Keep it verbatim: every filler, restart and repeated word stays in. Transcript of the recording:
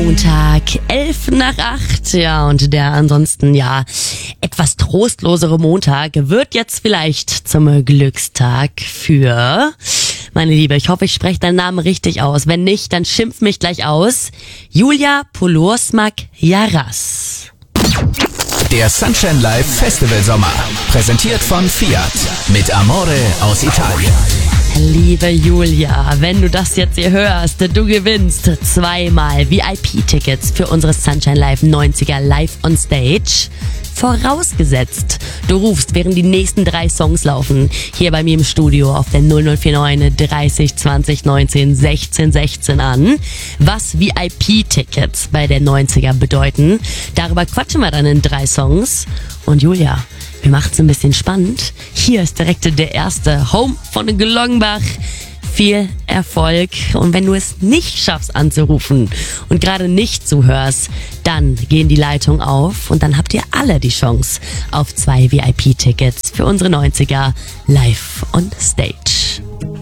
Montag, elf nach acht. Ja, und der ansonsten, ja, etwas trostlosere Montag wird jetzt vielleicht zum Glückstag für... Meine Liebe, ich hoffe, ich spreche deinen Namen richtig aus. Wenn nicht, dann schimpf mich gleich aus. Julia Polorsmak-Jaras. Der Sunshine Live Festival Sommer. Präsentiert von Fiat. Mit Amore aus Italien. Liebe Julia, wenn du das jetzt hier hörst, du gewinnst zweimal V I P-Tickets für unsere Sunshine Live neunziger Live on Stage. Vorausgesetzt, du rufst, während die nächsten drei Songs laufen, hier bei mir im Studio auf der null null vier neun dreißig zwanzig neunzehn sechzehn sechzehn an, was V I P-Tickets bei der neunziger bedeuten. Darüber quatschen wir dann in drei Songs. Und Julia, wir machen's ein bisschen spannend. Hier ist direkt der erste Home von Glongenbach. Viel Erfolg. Und wenn du es nicht schaffst anzurufen und gerade nicht zuhörst, dann gehen die Leitungen auf und dann habt ihr alle die Chance auf zwei V I P-Tickets für unsere neunziger Live on Stage.